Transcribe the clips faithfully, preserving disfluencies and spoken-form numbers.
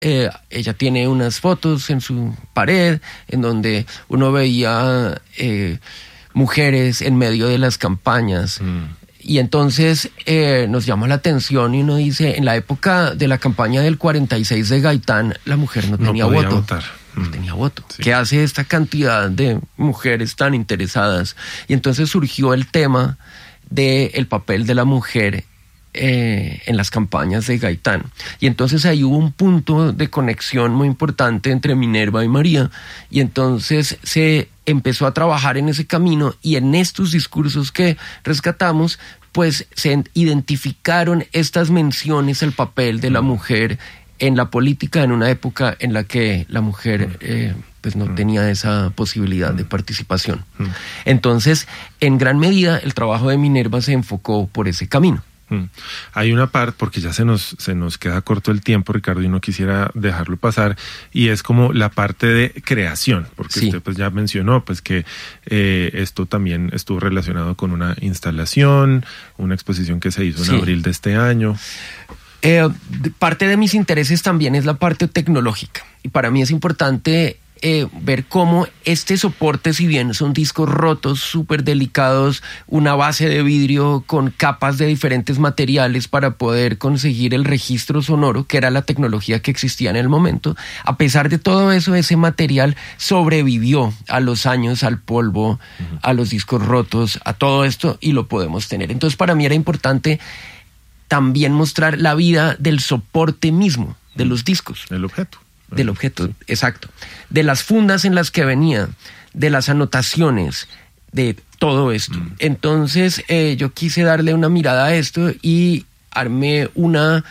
Eh, ella tiene unas fotos en su pared en donde uno veía eh, mujeres en medio de las campañas. Mm. Y entonces eh, nos llama la atención y uno dice, en la época de la campaña del cuarenta y seis de Gaitán, la mujer no, no tenía voto. Votar. No tenía voto. Sí. ¿Qué hace esta cantidad de mujeres tan interesadas? Y entonces surgió el tema del papel de la mujer eh, en las campañas de Gaitán. Y entonces ahí hubo un punto de conexión muy importante entre Minerva y María. Y entonces se empezó a trabajar en ese camino, y en estos discursos que rescatamos, pues se identificaron estas menciones al papel de la mujer en la política en una época en la que la mujer eh, pues no tenía esa posibilidad de participación. Entonces, en gran medida, el trabajo de Minerva se enfocó por ese camino. Hay una parte, porque ya se nos, se nos queda corto el tiempo, Ricardo, y no quisiera dejarlo pasar, y es como la parte de creación, porque sí. usted pues ya mencionó pues que eh, esto también estuvo relacionado con una instalación, una exposición que se hizo en sí. abril de este año. Eh, parte de mis intereses también es la parte tecnológica, y para mí es importante Eh, ver cómo este soporte, si bien son discos rotos, súper delicados, una base de vidrio con capas de diferentes materiales para poder conseguir el registro sonoro, que era la tecnología que existía en el momento, a pesar de todo eso, ese material sobrevivió a los años, al polvo, uh-huh. a los discos rotos, a todo esto, y lo podemos tener. Entonces, para mí era importante también mostrar la vida del soporte mismo de los discos. El objeto. Del objeto, sí. exacto. De las fundas en las que venía, de las anotaciones, de todo esto. Mm. Entonces, eh, yo quise darle una mirada a esto y armé una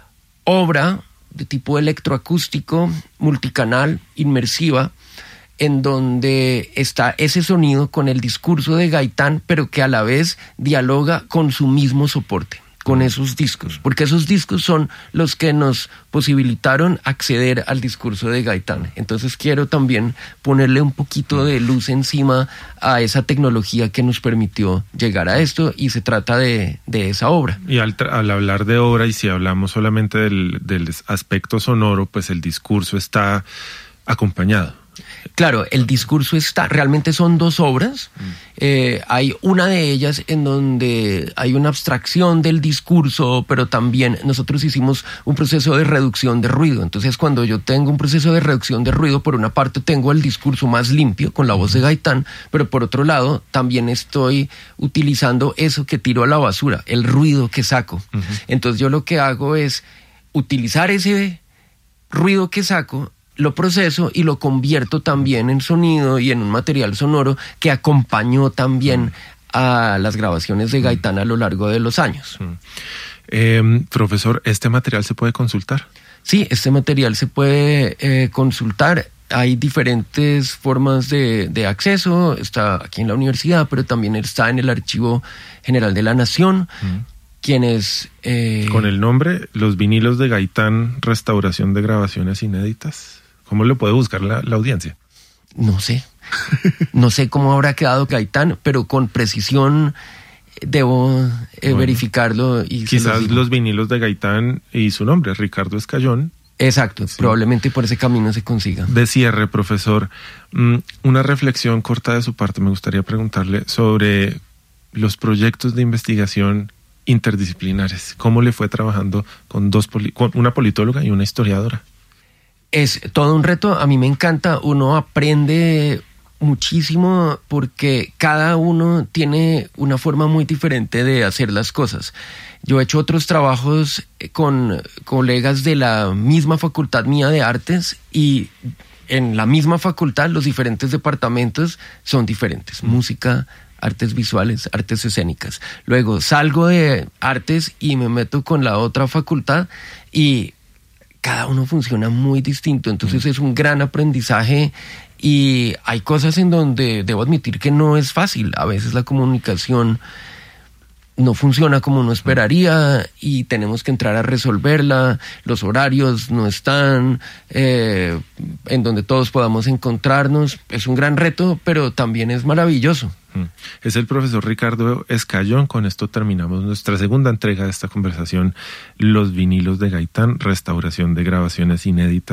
obra de tipo electroacústico, multicanal, inmersiva, en donde está ese sonido con el discurso de Gaitán, pero que a la vez dialoga con su mismo soporte, con esos discos, porque esos discos son los que nos posibilitaron acceder al discurso de Gaitán. Entonces quiero también ponerle un poquito de luz encima a esa tecnología que nos permitió llegar a esto, y se trata de, de esa obra. Y al, al hablar de obra, y si hablamos solamente del, del aspecto sonoro, pues el discurso está acompañado. Claro, el discurso está, realmente son dos obras. Mm. Eh, hay una de ellas en donde hay una abstracción del discurso, pero también nosotros hicimos un proceso de reducción de ruido. Entonces, cuando yo tengo un proceso de reducción de ruido, por una parte tengo el discurso más limpio con la voz de Gaitán, pero por otro lado también estoy utilizando eso que tiro a la basura, el ruido que saco. Uh-huh. Entonces yo lo que hago es utilizar ese ruido que saco, lo proceso y lo convierto también en sonido y en un material sonoro que acompañó también a las grabaciones de Gaitán a lo largo de los años. Eh, profesor, ¿este material se puede consultar? Sí, este material se puede eh, consultar. Hay diferentes formas de, de acceso. Está aquí en la universidad, pero también está en el Archivo General de la Nación. Mm. Quienes... Eh... Con el nombre, Los vinilos de Gaitán, restauración de grabaciones inéditas. ¿Cómo lo puede buscar la, la audiencia? No sé. No sé cómo habrá quedado Gaitán, pero con precisión debo eh, bueno, verificarlo. Y quizás Los vinilos de Gaitán y su nombre, Ricardo Escayón. Exacto, sí. Probablemente por ese camino se consiga. De cierre, profesor, una reflexión corta de su parte. Me gustaría preguntarle sobre los proyectos de investigación interdisciplinares. ¿Cómo le fue trabajando con dos poli- con una politóloga y una historiadora? Es todo un reto. A mí me encanta. Uno aprende muchísimo porque cada uno tiene una forma muy diferente de hacer las cosas. Yo he hecho otros trabajos con colegas de la misma facultad mía de artes, y en la misma facultad los diferentes departamentos son diferentes. Mm. Música, artes visuales, artes escénicas. Luego salgo de artes y me meto con la otra facultad y cada uno funciona muy distinto. Entonces mm. es un gran aprendizaje, y hay cosas en donde debo admitir que no es fácil. A veces la comunicación no funciona como uno esperaría y tenemos que entrar a resolverla. Los horarios no están eh, en donde todos podamos encontrarnos. Es un gran reto, pero también es maravilloso. Es el profesor Ricardo Escayón. Con esto terminamos nuestra segunda entrega de esta conversación, Los vinilos de Gaitán, restauración de grabaciones inéditas